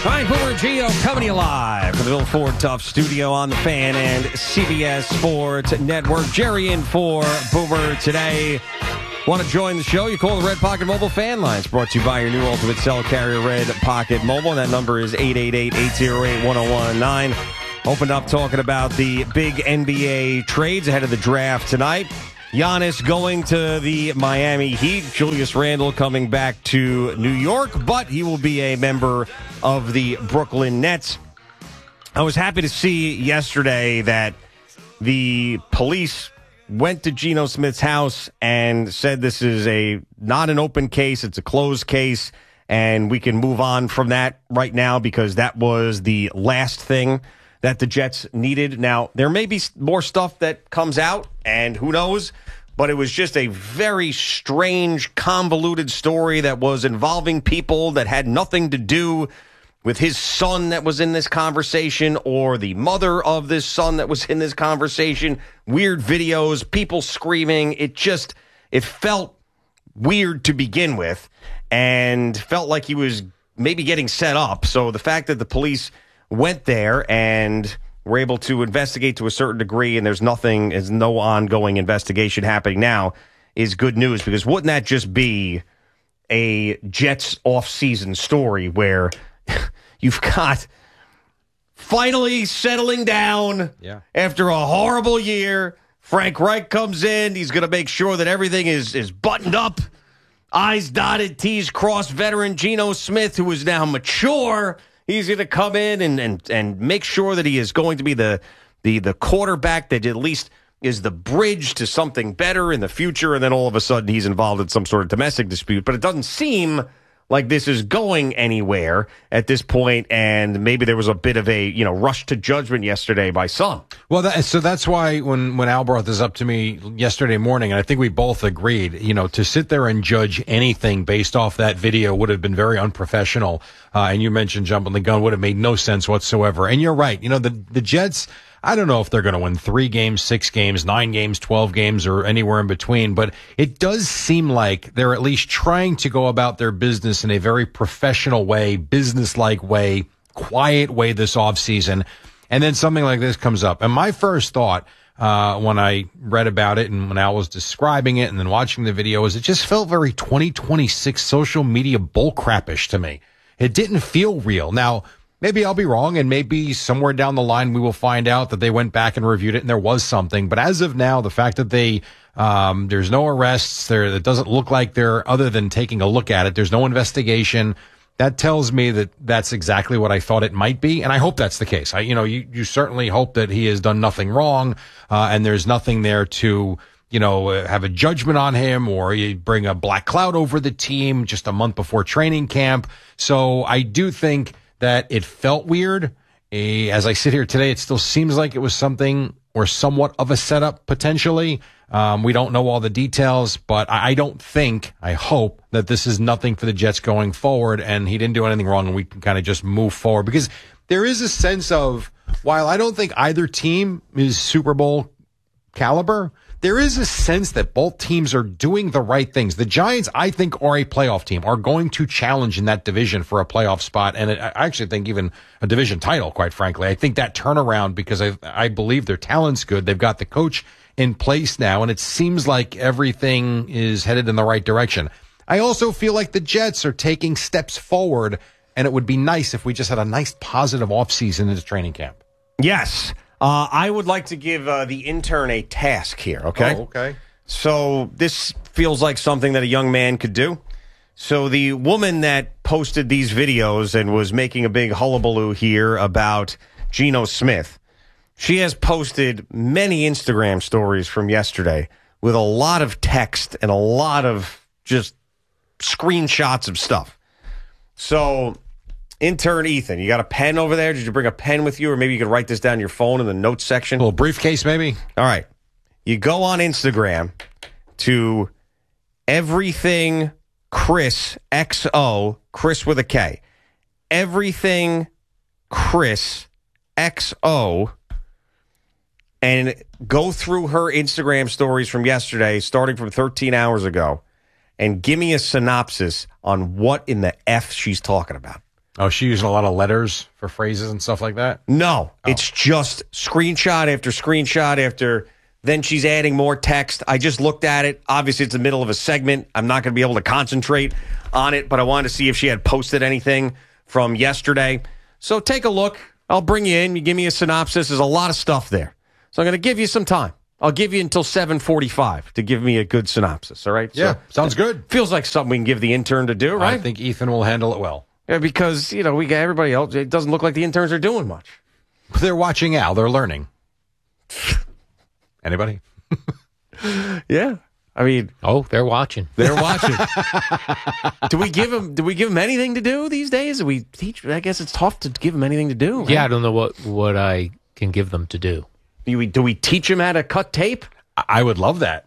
All right, Boomer and Gio coming to you live from the Bill Ford Tough Studio on the Fan and CBS Sports Network. Jerry in for Boomer today. Want to join the show? You call the Red Pocket Mobile fan lines, brought to you by your new ultimate cell carrier, Red Pocket Mobile. And that number is 888-808-1019. Opened up talking about the big NBA trades ahead of the draft tonight. Giannis going to the Miami Heat. Julius Randle coming back to New York, but he will be a member of the Brooklyn Nets. I was happy to see yesterday that the police went to Geno Smith's house and said this is not an open case, it's a closed case, and we can move on from that right now because that was the last thing that the Jets needed. Now, there may be more stuff that comes out, and who knows, but it was just a very strange, convoluted story that was involving people that had nothing to do with his son that was in this conversation or the mother of this son that was in this conversation. Weird videos, people screaming. It felt weird to begin with and felt like he was maybe getting set up. So the fact that the police went there and were able to investigate to a certain degree and there's no ongoing investigation happening now is good news, because wouldn't that just be a Jets off-season story where you've got finally settling down after a horrible year. Frank Reich comes in. He's going to make sure that everything is buttoned up. I's dotted, T's crossed. Veteran Geno Smith, who is now mature, he's going to come in and make sure that he is going to be the quarterback that at least is the bridge to something better in the future. And then all of a sudden he's involved in some sort of domestic dispute. But it doesn't seem like this is going anywhere at this point, and maybe there was a bit of a rush to judgment yesterday by some. Well, so that's why when Al brought this up to me yesterday morning, and I think we both agreed, to sit there and judge anything based off that video would have been very unprofessional. And you mentioned jumping the gun would have made no sense whatsoever. And you're right. The Jets, I don't know if they're going to win 3 games, 6 games, 9 games, 12 games, or anywhere in between, but it does seem like they're at least trying to go about their business in a very professional way, business-like way, quiet way this offseason. And then something like this comes up. And my first thought, when I read about it and when Al was describing it and then watching the video, is it just felt very 2026 social media bullcrapish to me. It didn't feel real. Now, maybe I'll be wrong, and maybe somewhere down the line we will find out that they went back and reviewed it and there was something. But as of now, the fact that there's no arrests there, it doesn't look like they're, other than taking a look at it, there's no investigation. That tells me that that's exactly what I thought it might be, and I hope that's the case. You certainly hope that he has done nothing wrong, and there's nothing there to have a judgment on him, or you bring a black cloud over the team just a month before training camp. So I do think that it felt weird. As I sit here today, it still seems like it was something or somewhat of a setup potentially. We don't know all the details, but I hope that this is nothing for the Jets going forward and he didn't do anything wrong and we can kind of just move forward, because there is a sense of, while I don't think either team is Super Bowl caliber, there is a sense that both teams are doing the right things. The Giants, I think, are a playoff team, are going to challenge in that division for a playoff spot. And I actually think even a division title, quite frankly. I think that turnaround, because I believe their talent's good. They've got the coach in place now, and it seems like everything is headed in the right direction. I also feel like the Jets are taking steps forward, and it would be nice if we just had a nice positive offseason into training camp. Yes. I would like to give the intern a task here, okay? Oh, okay. So this feels like something that a young man could do. So the woman that posted these videos and was making a big hullabaloo here about Geno Smith, she has posted many Instagram stories from yesterday with a lot of text and a lot of just screenshots of stuff. So, intern Ethan, you got a pen over there? Did you bring a pen with you? Or maybe you could write this down in your phone in the notes section. A little briefcase, maybe? All right. You go on Instagram to Everything Chris, XO, Chris with a K. Everything Chris, XO, and go through her Instagram stories from yesterday, starting from 13 hours ago, and give me a synopsis on what in the F she's talking about. Oh, she using a lot of letters for phrases and stuff like that? No, it's just screenshot after screenshot after. Then she's adding more text. I just looked at it. Obviously, it's the middle of a segment. I'm not going to be able to concentrate on it, but I wanted to see if she had posted anything from yesterday. So take a look. I'll bring you in. You give me a synopsis. There's a lot of stuff there. So I'm going to give you some time. I'll give you until 7:45 to give me a good synopsis, all right? Yeah, so, sounds good. Feels like something we can give the intern to do, right? I think Ethan will handle it well. Yeah, because, we got everybody else. It doesn't look like the interns are doing much. They're watching Al. They're learning. Anybody? Yeah. I mean, they're watching. They're watching. Do we give them anything to do these days? Do we teach? I guess it's tough to give them anything to do. Right? Yeah, I don't know what I can give them to do. Do we teach them how to cut tape? I would love that.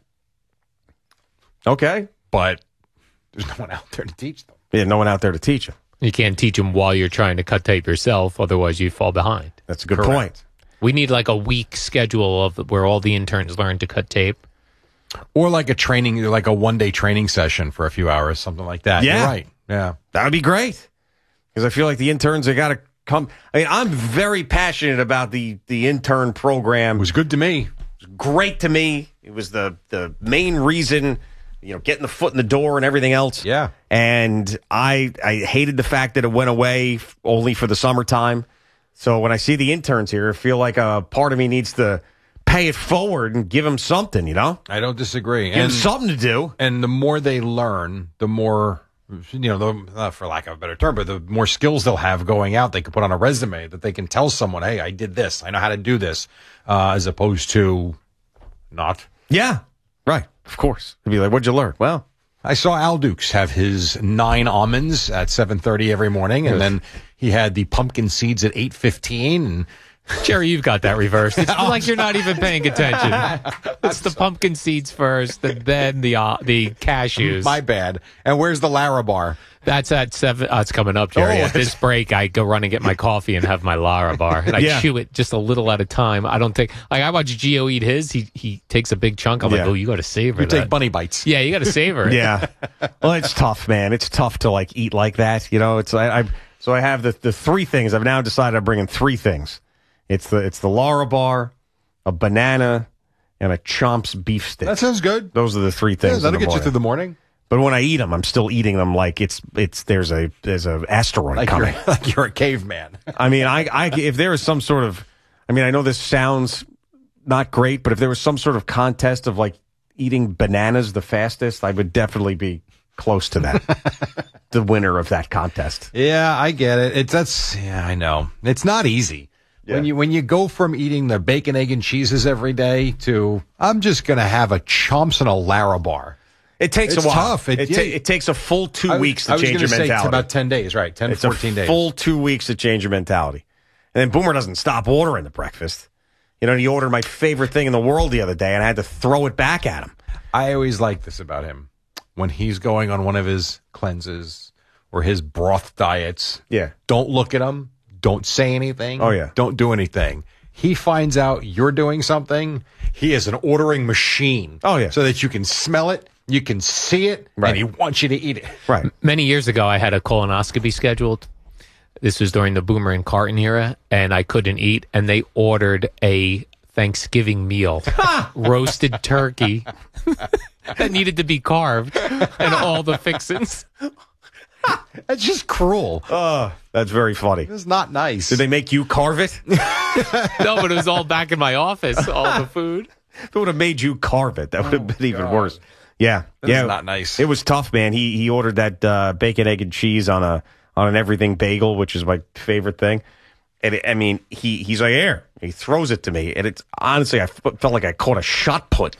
Okay. But there's no one out there to teach them. Yeah, no one out there to teach them. You can't teach them while you're trying to cut tape yourself, otherwise you fall behind. That's a good point. We need like a week schedule of where all the interns learn to cut tape. Or like a training, like a one-day training session for a few hours, something like that. Yeah. You're right. Yeah. That would be great. Because I feel like the interns have got to come. I mean, I'm very passionate about the intern program. It was good to me. It was great to me. It was the main reason, getting the foot in the door and everything else. Yeah. And I hated the fact that it went away only for the summertime. So when I see the interns here, I feel like a part of me needs to pay it forward and give them something, I don't disagree. Give them something to do. And the more they learn, the more, for lack of a better term, but the more skills they'll have going out, they can put on a resume that they can tell someone, hey, I did this. I know how to do this, as opposed to not. Yeah, right. Of course. They'd be like, what'd you learn? Well, I saw Al Dukes have his 9 almonds at 7:30 every morning, and then he had the pumpkin seeds at 8:15. And Jerry, you've got that reversed. It's like you're not even paying attention. It's the pumpkin seeds first, and then the cashews. My bad. And where's the Larabar? That's at 7. It's coming up, Jerry. At this break, I go run and get my coffee and have my Larabar, and I chew it just a little at a time. I don't take I watch Gio eat his. He takes a big chunk. I'm like, you got to savor You that. take bunny bites. Yeah, you got to savor it. Yeah. Well, it's tough, man. It's tough to eat like that. So I have the 3 things. I've now decided I'm bringing 3 things. It's the Larabar, a banana, and a Chomps beef stick. That sounds good. Those are the 3 things. That'll get you through the morning. But when I eat them, I'm still eating them like there's a asteroid coming. You're a caveman. I mean, I if there is some sort of, I know this sounds not great, but if there was some sort of contest of eating bananas the fastest, I would definitely be close to that. The winner of that contest. Yeah, I get it. I know. It's not easy. Yeah. When you go from eating the bacon, egg, and cheeses every day to, I'm just going to have a Chomps and a Larabar. It takes a while. Tough. It takes a full 2 weeks to change your mentality. It's about 10 days, right? 10 to 14 days. It's a full 2 weeks to change your mentality. And then Boomer doesn't stop ordering the breakfast. He ordered my favorite thing in the world the other day, and I had to throw it back at him. I always like this about him. When he's going on one of his cleanses or his broth diets, don't look at him. Don't say anything. Oh, yeah. Don't do anything. He finds out you're doing something. He is an ordering machine. Oh, yeah. So that you can smell it, you can see it, and he wants you to eat it. Right. Many years ago, I had a colonoscopy scheduled. This was during the Boomer and Carton era, and I couldn't eat, and they ordered a Thanksgiving meal, roasted turkey that needed to be carved, and all the fixins. That's just cruel. Oh, that's very funny. It's not nice. Did they make you carve it? No, but it was all back in my office, all the food. If it would have made you carve it, that would have been even worse. Yeah. That's not nice. It was tough, man. He ordered that bacon, egg, and cheese on an everything bagel, which is my favorite thing. And he's like, here. He throws it to me. And it's honestly, I felt like I caught a shot put.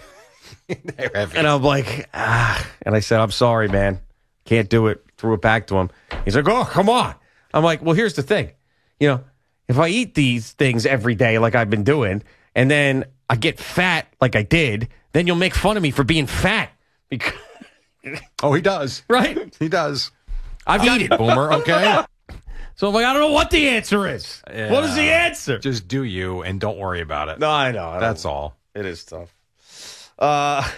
And I'm like, And I said, I'm sorry, man. Can't do it. Threw it back to him. He's like, oh, come on. I'm like, well, here's the thing. If I eat these things every day like I've been doing, and then I get fat like I did, then you'll make fun of me for being fat. Oh, he does. Right? He does. I've eaten, Boomer, okay? So I'm like, I don't know what the answer is. Yeah. What is the answer? Just do you and don't worry about it. No, I know. That's all. It is tough.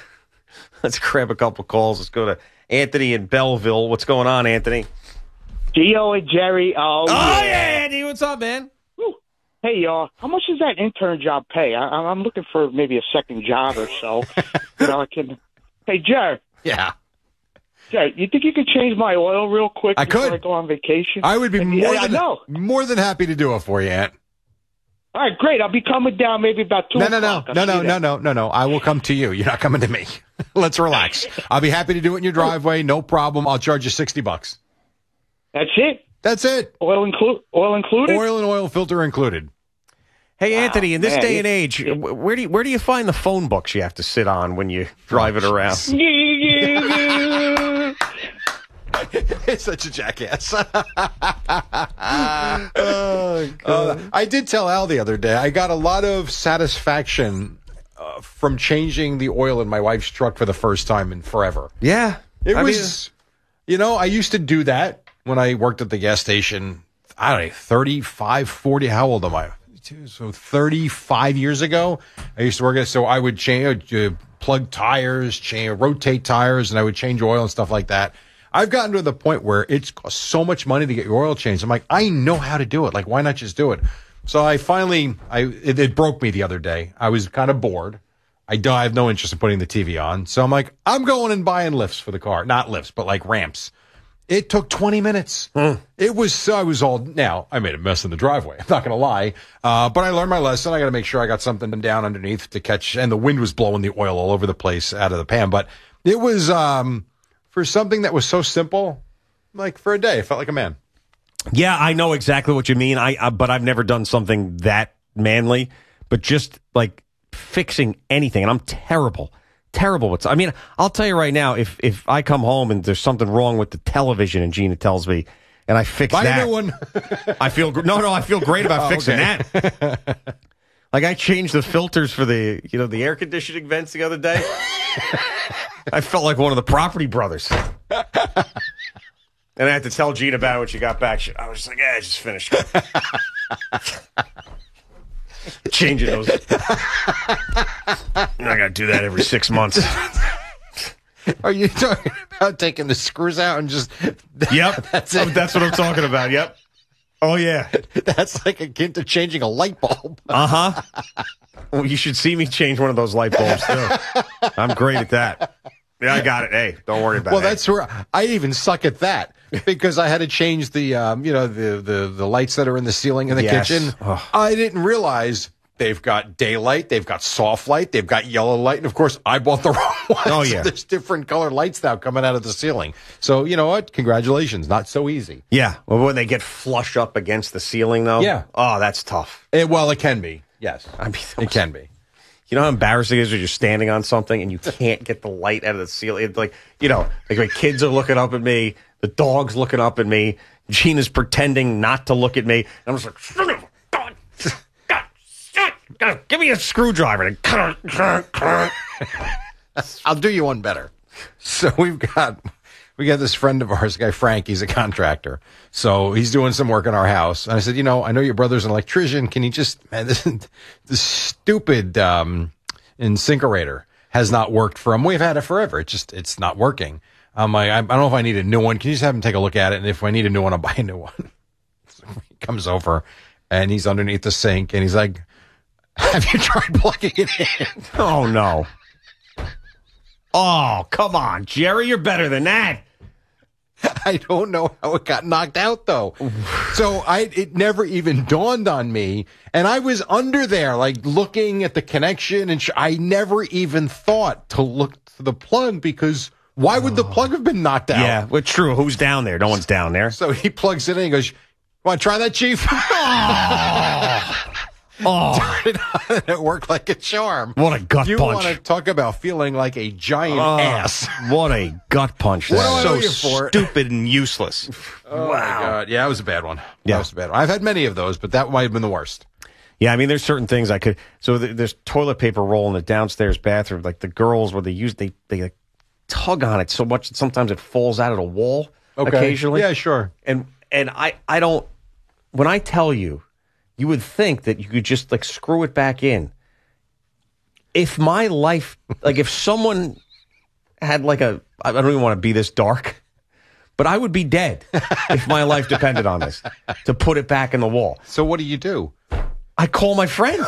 Let's grab a couple calls. Let's go to Anthony in Belleville. What's going on, Anthony? Gio and Jerry. Oh, yeah, Andy. What's up, man? Hey, y'all. How much does that intern job pay? I'm looking for maybe a second job or so. I can. Hey, Jerry. Yeah. Jerry, you think you could change my oil real quick I before could. I go on vacation? I would be I know. more than happy to do it for you, Ant. All right, great. I'll be coming down maybe about 2 o'clock. No. I will come to you. You're not coming to me. Let's relax. I'll be happy to do it in your driveway. No problem. I'll charge you $60. That's it? That's it. Oil included? Oil and oil filter included. Hey, Wow, Anthony, in this man, day and age, where do you find the phone books you have to sit on when you drive it around? It's such a jackass. I did tell Al the other day, I got a lot of satisfaction from changing the oil in my wife's truck for the first time in forever. Yeah. I used to do that when I worked at the gas station, I don't know, 35, 40, how old am I? So 35 years ago, I used to work at, so I would plug tires, rotate tires, and I would change oil and stuff like that. I've gotten to the point where it's cost so much money to get your oil changed. I'm like, I know how to do it. Like, why not just do it? So I finally, it broke me the other day. I was kind of bored. I have no interest in putting the TV on. So I'm like, I'm going and buying lifts for the car. Not lifts, but like ramps. It took 20 minutes. I made a mess in the driveway. I'm not going to lie. But I learned my lesson. I got to make sure I got something down underneath to catch, and the wind was blowing the oil all over the place out of the pan. But it was, for something that was so simple, like for a day, I felt like a man. Yeah, I know exactly what you mean. But I've never done something that manly, but just like fixing anything. And I'm terrible. I'll tell you right now, if I come home and there's something wrong with the television and Gina tells me, and I fix Buy that, a new one. I feel great about fixing that. Like I changed the filters for the air conditioning vents the other day. I felt like one of the Property Brothers. And I had to tell Gina about it when she got back. I was just like, I just finished. Changing those. I got to do that every 6 months. Are you talking about taking the screws out and just... Yep. That's it. That's what I'm talking about. Yep. Oh, yeah. That's like akin to changing a light bulb. Uh-huh. Well, you should see me change one of those light bulbs, too. I'm great at that. Yeah, I got it. Hey, don't worry about it. Well, that's where I even suck at that because I had to change the lights that are in the ceiling in the kitchen. Oh. I didn't realize they've got daylight, they've got soft light, they've got yellow light, and of course, I bought the wrong one. Oh yeah, so there's different colored lights now coming out of the ceiling. So you know what? Congratulations, not so easy. Yeah, well, when they get flush up against the ceiling, though. Yeah. Oh, that's tough. It can be. Yes, it can be. You know how embarrassing it is when you're standing on something and you can't get the light out of the ceiling? It's like my kids are looking up at me, the dog's looking up at me, Gina's pretending not to look at me. And I'm just like, God, give me a screwdriver. I'll do you one better. So we got this friend of ours, guy Frank. He's a contractor, so he's doing some work in our house. And I said, I know your brother's an electrician. Can you just this stupid incinerator has not worked for him. We've had it forever. It's not working. I'm like, I don't know if I need a new one. Can you just have him take a look at it? And if I need a new one, I'll buy a new one. So he comes over and he's underneath the sink and he's like, have you tried plugging it in? Oh no. Oh, come on, Jerry, you're better than that. I don't know how it got knocked out, though. So it never even dawned on me. And I was under there, like, looking at the connection, and I never even thought to look to the plug, because why would the plug have been knocked out? Yeah, well, true. Who's down there? No one's down there. So he plugs it in and goes, want to try that, Chief? Turn it on, and it worked like a charm. What a gut you punch. You want to talk about feeling like a giant ass. What a gut punch. What do I owe you so for? Stupid and useless. Oh, wow. My God. Yeah, that was a bad one. Yeah. That was a bad one. I've had many of those, but that might have been the worst. Yeah, I mean, there's certain things I could. So there's toilet paper roll in the downstairs bathroom. Like the girls, where they like tug on it so much that sometimes it falls out of the wall occasionally. Yeah, sure. And I don't. When I tell you, you would think that you could just like screw it back in. If my life, like if someone had like I don't even want to be this dark, but I would be dead if my life depended on this to put it back in the wall. So what do? I call my friend.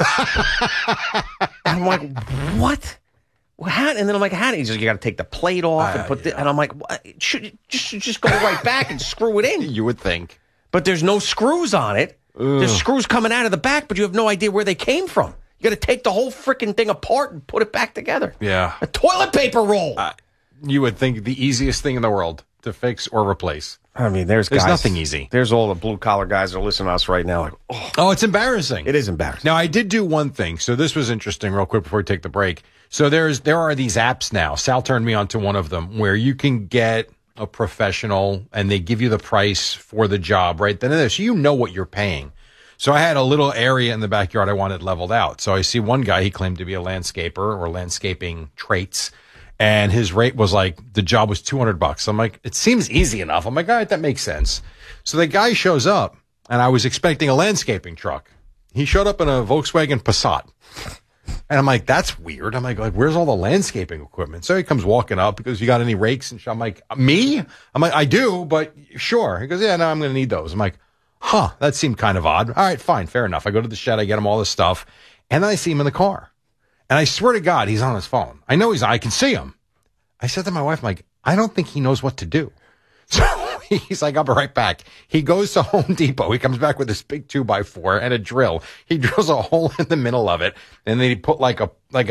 And I'm like, what? How? And then I'm like, how? He's like, you got to take the plate off and put and I'm like, what? Should just go right back and screw it in. You would think. But there's no screws on it. Ugh. There's screws coming out of the back, but you have no idea where they came from. You got to take the whole freaking thing apart and put it back together. Yeah. A toilet paper roll. You would think the easiest thing in the world to fix or replace. I mean, there's nothing easy. There's all the blue-collar guys that are listening to us right now. Like, oh, it's embarrassing. It is embarrassing. Now, I did do one thing. So this was interesting real quick before we take the break. So there are these apps now. Sal turned me onto one of them where you can get a professional and they give you the price for the job right then and there. So you know what you're paying. So I had a little area in the backyard I wanted leveled out. So I see one guy, he claimed to be a landscaper or landscaping traits. And his rate was like, the job was $200. I'm like, it seems easy enough. I'm like, all right, that makes sense. So the guy shows up and I was expecting a landscaping truck. He showed up in a Volkswagen Passat. And I'm like, that's weird. I'm like, where's all the landscaping equipment? So he comes walking up because you got any rakes and shit. I'm like, me? I'm like, I do, but sure. He goes, yeah, no, I'm going to need those. I'm like, huh, that seemed kind of odd. All right, fine, fair enough. I go to the shed, I get him all this stuff. And then I see him in the car. And I swear to God, he's on his phone. I know I can see him. I said to my wife, I'm like, I don't think he knows what to do. So he's like, I'll be right back. He goes to Home Depot. He comes back with this big 2x4 and a drill. He drills a hole in the middle of it. And then he put like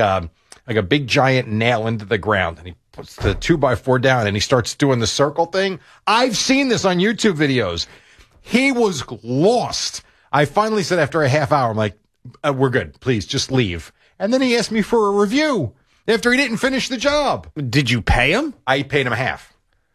a big giant nail into the ground. And he puts the 2x4 down and he starts doing the circle thing. I've seen this on YouTube videos. He was lost. I finally said after a half hour, I'm like, we're good. Please just leave. And then he asked me for a review after he didn't finish the job. Did you pay him? I paid him half.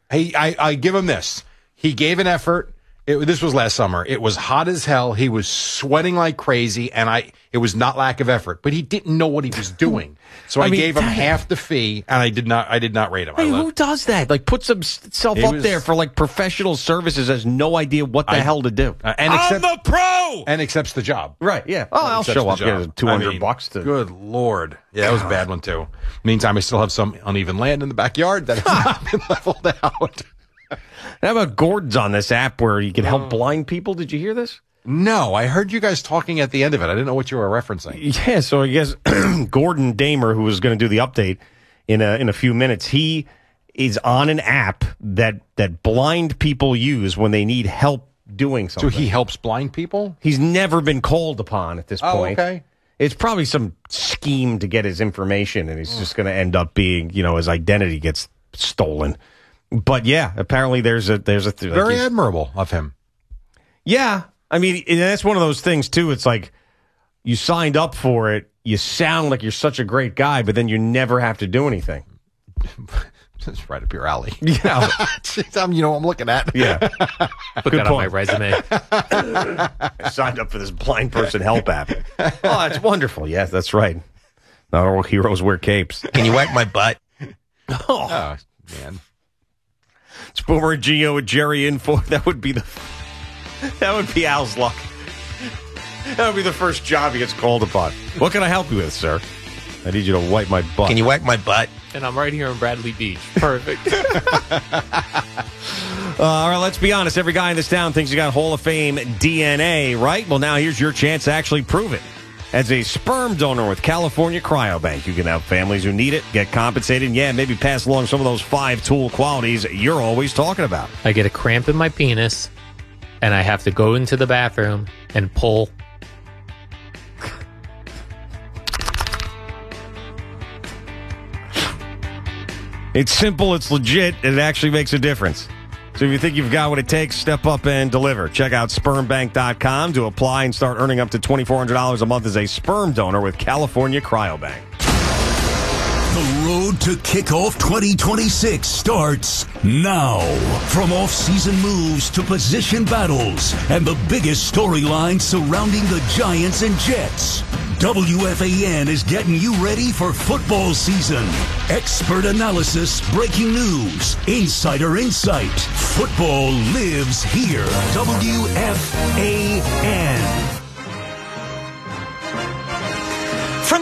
I give him this. He gave an effort. This was last summer. It was hot as hell. He was sweating like crazy, and it was not lack of effort, but he didn't know what he was doing. So I gave him half the fee, and I did not rate him. Hey, who does that? Like puts himself up there for like professional services, has no idea what the hell to do. I'm the pro! And accepts the job. Right, yeah. Oh, I'll show up. Get $200 to. Good Lord. Yeah, that was a bad one, too. Meantime, I still have some uneven land in the backyard that has not been leveled out. How about Gordon's on this app where you can help blind people? Did you hear this? No, I heard you guys talking at the end of it. I didn't know what you were referencing. Yeah, so I guess Gordon Damer, who was going to do the update in a few minutes, he is on an app that blind people use when they need help doing something. So he helps blind people? He's never been called upon at this point. Oh, okay. It's probably some scheme to get his information, and he's just going to end up being, his identity gets stolen. But yeah, apparently there's a very admirable of him. Yeah, I mean, and that's one of those things too. It's like you signed up for it, you sound like you're such a great guy, but then you never have to do anything. That's right up your alley. Yeah, I'm looking at. Yeah, put that on my resume. I signed up for this blind person help app. Oh, that's wonderful. Yes, that's right. Not all heroes wear capes. Can you whack my butt? Oh man. It's Boomer and Gio with Jerry Info. That would be Al's luck. That would be the first job he gets called upon. What can I help you with, sir? I need you to wipe my butt. Can you whack my butt? And I'm right here in Bradley Beach. Perfect. All right, let's be honest. Every guy in this town thinks he got Hall of Fame DNA, right? Well, now here's your chance to actually prove it. As a sperm donor with California Cryobank, you can help families who need it, get compensated, and maybe pass along some of those 5-tool qualities you're always talking about. I get a cramp in my penis, and I have to go into the bathroom and pull. It's simple, it's legit, and it actually makes a difference. So if you think you've got what it takes, step up and deliver. Check out spermbank.com to apply and start earning up to $2,400 a month as a sperm donor with California Cryobank. The road to kickoff 2026 starts now. From off-season moves to position battles and the biggest storylines surrounding the Giants and Jets, WFAN is getting you ready for football season. Expert analysis, breaking news, insider insight. Football lives here. WFAN. From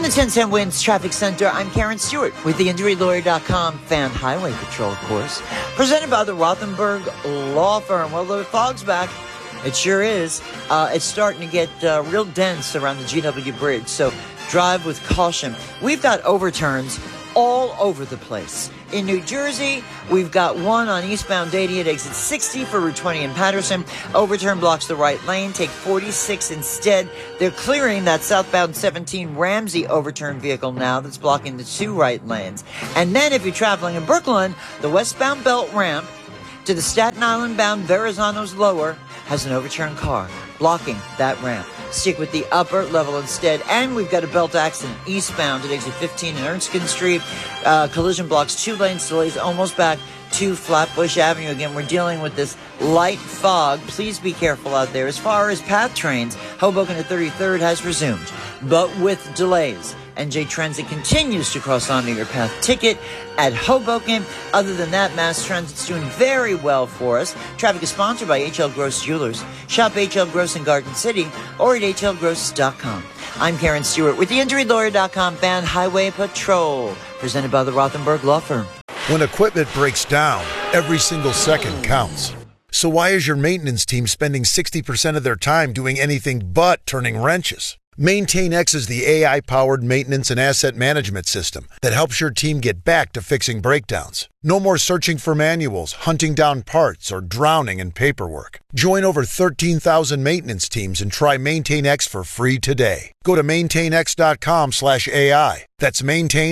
From the 10-Cent Winds Traffic Center, I'm Karen Stewart with the InjuryLawyer.com Fan Highway Patrol, of course. Presented by the Rothenberg Law Firm. Well, the fog's back. It sure is. It's starting to get real dense around the GW Bridge, so drive with caution. We've got overturns all over the place. In New Jersey, we've got one on eastbound 80 at exit 60 for Route 20 in Patterson. Overturn blocks the right lane. Take 46 instead. They're clearing that southbound 17 Ramsey overturn vehicle now that's blocking the 2 right lanes. And then if you're traveling in Brooklyn, the westbound belt ramp to the Staten Island bound Verrazano's Lower has an overturned car blocking that ramp. Stick with the upper level instead. And we've got a belt accident eastbound at exit 15 in Erskine Street. Collision blocks 2 lanes, delays almost back to Flatbush Avenue. Again, we're dealing with this light fog. Please be careful out there. As far as PATH trains, Hoboken to 33rd has resumed, but with delays. NJ Transit continues to cross onto your PATH ticket at Hoboken. Other than that, Mass Transit's doing very well for us. Traffic is sponsored by H.L. Gross Jewelers. Shop H.L. Gross in Garden City or at hlgross.com. I'm Karen Stewart with the InjuryLawyer.com Fan Highway Patrol, presented by the Rothenberg Law Firm. When equipment breaks down, every single second counts. So why is your maintenance team spending 60% of their time doing anything but turning wrenches? MaintainX is the AI-powered maintenance and asset management system that helps your team get back to fixing breakdowns. No more searching for manuals, hunting down parts, or drowning in paperwork. Join over 13,000 maintenance teams and try MaintainX for free today. Go to maintainx.com/AI. That's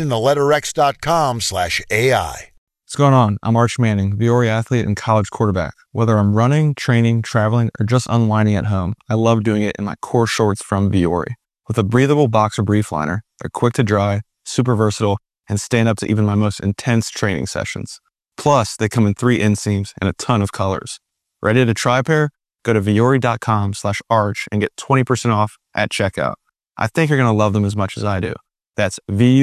maintain.x.com/AI. What's going on? I'm Arch Manning, Viore athlete and college quarterback. Whether I'm running, training, traveling, or just unwinding at home, I love doing it in my core shorts from Viore. With a breathable boxer brief liner, they're quick to dry, super versatile, and stand up to even my most intense training sessions. Plus, they come in 3 inseams and a ton of colors. Ready to try a pair? Go to viore.com/arch and get 20% off at checkout. I think you're going to love them as much as I do. That's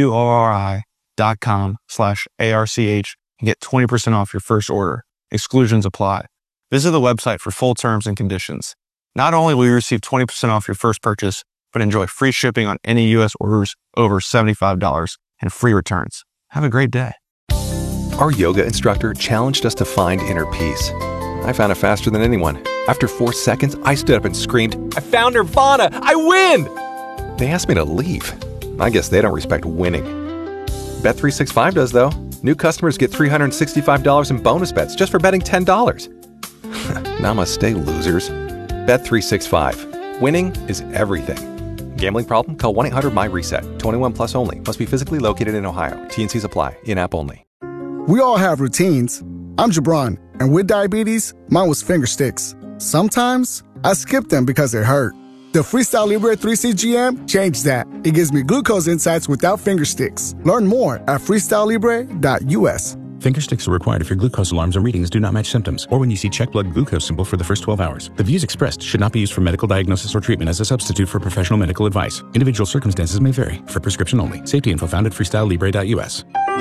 VUORI.com/ARCH and get 20% off your first order. Exclusions apply. Visit the website for full terms and conditions. Not only will you receive 20% off your first purchase, but enjoy free shipping on any U.S. orders over $75 and free returns. Have a great day. Our yoga instructor challenged us to find inner peace. I found it faster than anyone. After 4 seconds, I stood up and screamed, "I found Nirvana! I win!" They asked me to leave. I guess they don't respect winning. Bet365 does, though. New customers get $365 in bonus bets just for betting $10. Namaste, losers. Bet365. Winning is everything. Gambling problem? Call 1-800-MY-RESET. 21 plus only. Must be physically located in Ohio. T&Cs apply. In-app only. We all have routines. I'm Jabron, and with diabetes, mine was finger sticks. Sometimes I skip them because they hurt. The Freestyle Libre 3C GM changed that. It gives me glucose insights without finger sticks. Learn more at freestylelibre.us. Finger sticks are required if your glucose alarms and readings do not match symptoms, or when you see check blood glucose symbol for the first 12 hours. The views expressed should not be used for medical diagnosis or treatment as a substitute for professional medical advice. Individual circumstances may vary. For prescription only. Safety info found at freestylelibre.us.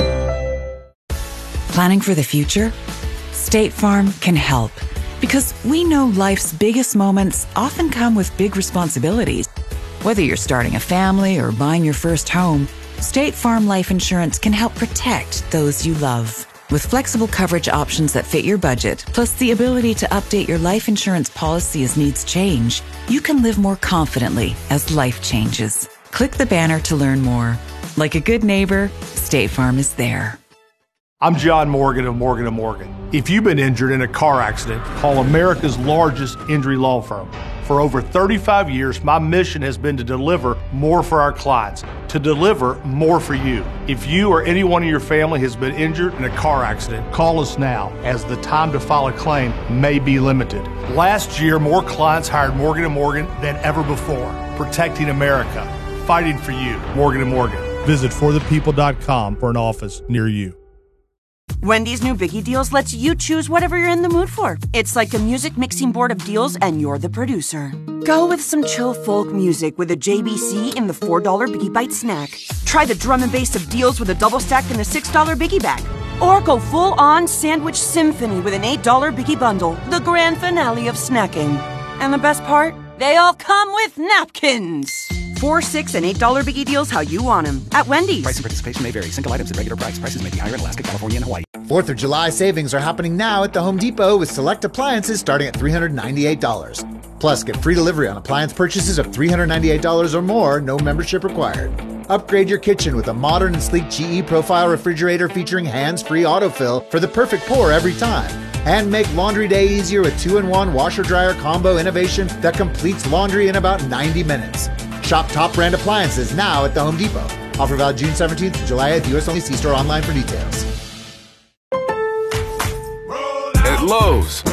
Planning for the future? State Farm can help. Because we know life's biggest moments often come with big responsibilities. Whether you're starting a family or buying your first home, State Farm Life Insurance can help protect those you love. With flexible coverage options that fit your budget, plus the ability to update your life insurance policy as needs change, you can live more confidently as life changes. Click the banner to learn more. Like a good neighbor, State Farm is there. I'm John Morgan of Morgan & Morgan. If you've been injured in a car accident, call America's largest injury law firm. For over 35 years, my mission has been to deliver more for our clients, to deliver more for you. If you or anyone in your family has been injured in a car accident, call us now, as the time to file a claim may be limited. Last year, more clients hired Morgan & Morgan than ever before. Protecting America. Fighting for you. Morgan & Morgan. Visit forthepeople.com for an office near you. Wendy's new Biggie Deals lets you choose whatever you're in the mood for. It's like a music mixing board of deals, and you're the producer. Go with some chill folk music with a JBC in the $4 Biggie Bite snack. Try the drum and bass of deals with a double stack in the $6 Biggie bag. Or go full-on sandwich symphony with an $8 Biggie bundle, the grand finale of snacking. And the best part? They all come with napkins. $4, $6, and $8 Biggie deals how you want them. At Wendy's. Price and participation may vary. Single items at regular price. Prices may be higher in Alaska, California, and Hawaii. 4th of July savings are happening now at the Home Depot with select appliances starting at $398. Plus, get free delivery on appliance purchases of $398 or more, no membership required. Upgrade your kitchen with a modern and sleek GE Profile refrigerator featuring hands-free autofill for the perfect pour every time. And make laundry day easier with 2-in-1 washer-dryer combo innovation that completes laundry in about 90 minutes. Shop top brand appliances now at the Home Depot. Offer valid June 17th to July 8th. U.S. only. See store online for details. At Lowe's,